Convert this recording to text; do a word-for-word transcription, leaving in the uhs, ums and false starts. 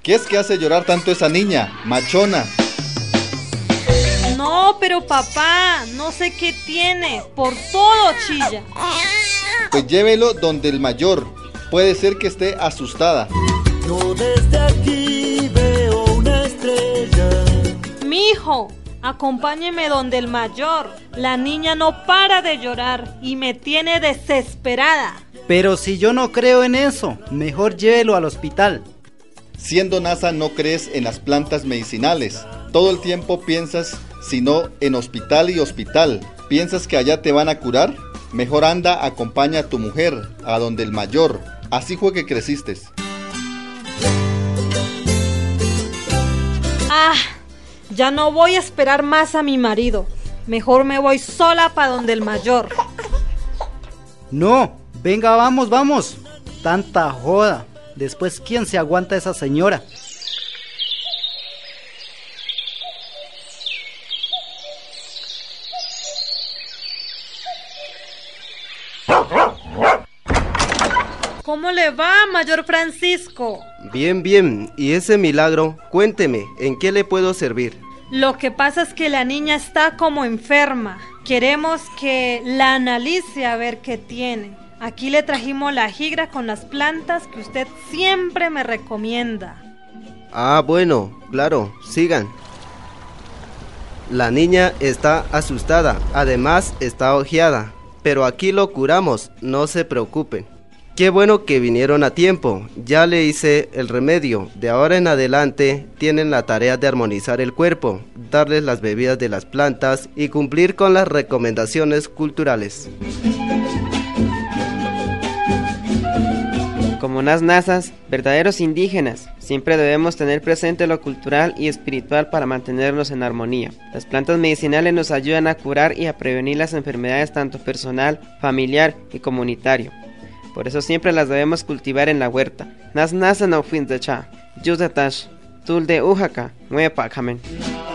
¿Qué es que hace llorar tanto esa niña, machona? No, pero papá, no sé qué tiene, por todo chilla. Pues llévelo donde el mayor, puede ser que esté asustada. Yo desde aquí veo una estrella. Mijo, acompáñeme donde el mayor. La niña no para de llorar y me tiene desesperada. Pero si yo no creo en eso, mejor llévelo al hospital. Siendo NASA no crees en las plantas medicinales. Todo el tiempo piensas, sino en hospital y hospital. ¿Piensas que allá te van a curar? Mejor anda, acompaña a tu mujer, a donde el mayor. Así fue que creciste. Ah, ya no voy a esperar más a mi marido. Mejor me voy sola para donde el mayor. No, venga, vamos, vamos. Tanta joda. Después, ¿quién se aguanta a esa señora? ¿Cómo le va, mayor Francisco? Bien, bien. ¿Y ese milagro? Cuénteme, ¿en qué le puedo servir? Lo que pasa es que la niña está como enferma. Queremos que la analice a ver qué tiene. Aquí le trajimos la jigra con las plantas que usted siempre me recomienda. Ah, bueno, claro, sigan. La niña está asustada, además está ojeada, pero aquí lo curamos, no se preocupen. Qué bueno que vinieron a tiempo, ya le hice el remedio. De ahora en adelante tienen la tarea de armonizar el cuerpo, darles las bebidas de las plantas y cumplir con las recomendaciones culturales. Como unas nazas, verdaderos indígenas, siempre debemos tener presente lo cultural y espiritual para mantenernos en armonía. Las plantas medicinales nos ayudan a curar y a prevenir las enfermedades tanto personal, familiar y comunitario. Por eso siempre las debemos cultivar en la huerta. Nas nasa no fin de cha, yuzatash, tul de ujaka, muepa kamen.